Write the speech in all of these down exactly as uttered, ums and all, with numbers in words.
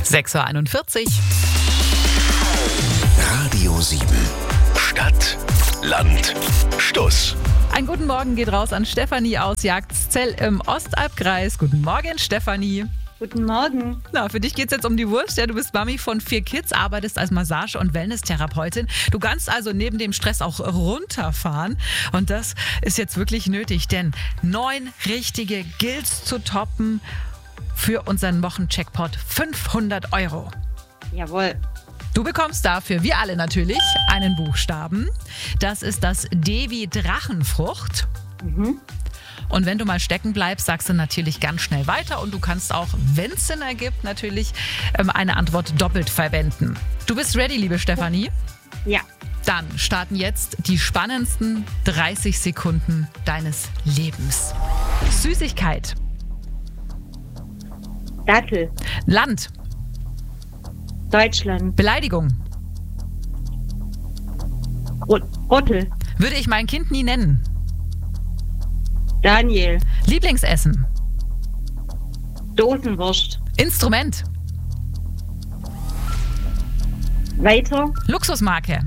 sechs Uhr einundvierzig. Radio sieben. Stadt, Land, Stuss. Einen guten Morgen geht raus an Stefanie aus Jagdszell im Ostalbkreis. Guten Morgen, Stefanie. Guten Morgen. Na, für dich geht's jetzt um die Wurst. Ja, du bist Mami von vier Kids, arbeitest als Massage- und Wellness-Therapeutin. Du kannst also neben dem Stress auch runterfahren. Und das ist jetzt wirklich nötig, denn neun richtige gilt's zu toppen für unseren Wochencheckpot. fünfhundert Euro. Jawohl. Du bekommst dafür, wir alle natürlich, einen Buchstaben. Das ist das D wie Drachenfrucht. Mhm. Und wenn du mal stecken bleibst, sagst du natürlich ganz schnell weiter. Und du kannst auch, wenn es Sinn ergibt, natürlich eine Antwort doppelt verwenden. Du bist ready, liebe Stefanie? Ja. Dann starten jetzt die spannendsten dreißig Sekunden deines Lebens. Süßigkeit. Dattel. Land. Deutschland. Beleidigung. Rot- Rottel. Würde ich mein Kind nie nennen. Daniel. Lieblingsessen. Dosenwurst. Instrument. Weiter. Luxusmarke.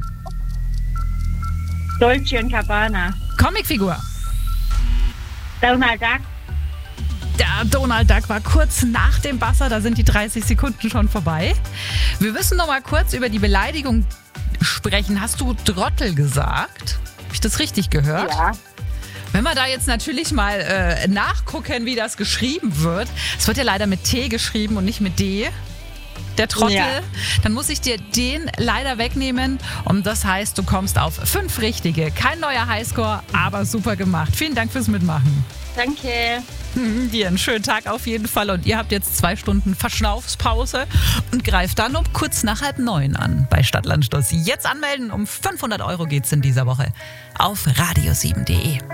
Dolce und Gabbana. Comicfigur. Donald Duck. Der Donald Duck war kurz nach dem Buzzer, da sind die dreißig Sekunden schon vorbei. Wir müssen noch mal kurz über die Beleidigung sprechen. Hast du Trottel gesagt? Habe ich das richtig gehört? Ja. Wenn wir da jetzt natürlich mal äh, nachgucken, wie das geschrieben wird. Es wird ja leider mit T geschrieben und nicht mit D. Der Trottel. Ja. Dann muss ich dir den leider wegnehmen. Und das heißt, du kommst auf fünf Richtige. Kein neuer Highscore, aber super gemacht. Vielen Dank fürs Mitmachen. Danke. Dir einen schönen Tag auf jeden Fall. Und ihr habt jetzt zwei Stunden Verschnaufspause und greift dann um kurz nach halb neun an bei Stadtlandstuss. Jetzt anmelden. Um fünfhundert Euro geht's in dieser Woche auf radio sieben punkt de.